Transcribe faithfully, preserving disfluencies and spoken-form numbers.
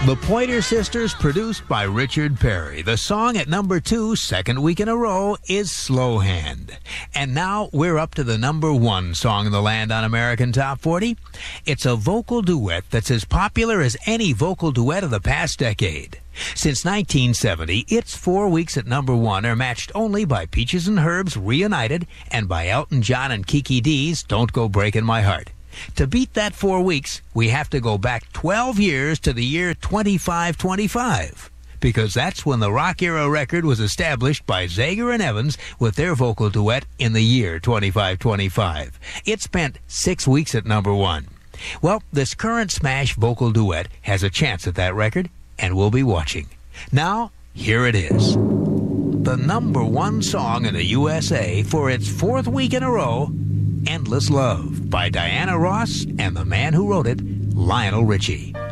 The Pointer Sisters, produced by Richard Perry. The song at number two, second week in a row, is Slow Hand. And now we're up to the number one song in the land on American Top forty. It's a vocal duet that's as popular as any vocal duet of the past decade. Since nineteen seventy, its four weeks at number one are matched only by Peaches and Herb's Reunited and by Elton John and Kiki D's Don't Go Breaking My Heart. To beat that four weeks, we have to go back twelve years to the year twenty-five twenty-five, because that's when the rock era record was established by Zager and Evans with their vocal duet in the year twenty-five twenty-five. It spent six weeks at number one. Well, this current smash vocal duet has a chance at that record, and we'll be watching. Now, here it is. The number one song in the U S A for its fourth week in a row, Endless Love by Diana Ross and the man who wrote it, Lionel Richie.